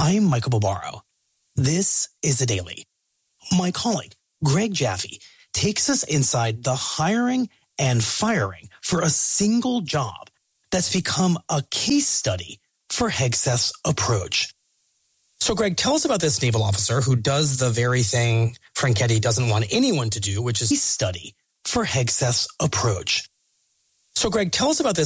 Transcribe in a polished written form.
I'm Michael Barbaro. This is The Daily. My colleague, Greg Jaffe, takes us inside the hiring and firing for a single job that's become a case study for Hegseth's approach. So, Greg, tell us about this naval officer who does the very thing Franchetti doesn't want anyone to do, which is study for Hegseth's approach. So, Greg, tell us about this